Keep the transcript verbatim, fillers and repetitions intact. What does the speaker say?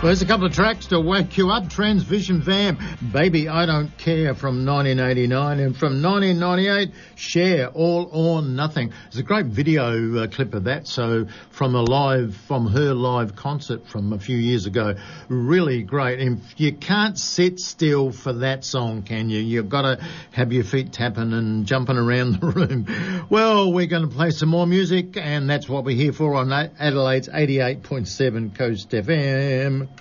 Well, there's a couple of tracks to wake you up. Transvision Vamp, Baby I Don't Care from nineteen eighty-nine, and from nineteen ninety-eight, Cher, All or Nothing. There's a great video uh, clip of that, so from a live, from her live concert from a few years ago. Really great. And you can't sit still for that song, can you? You've got to have your feet tapping and jumping around the room. Well, we're going to play some more music, and that's what we're here for on Adelaide's eighty-eight point seven Coast F M.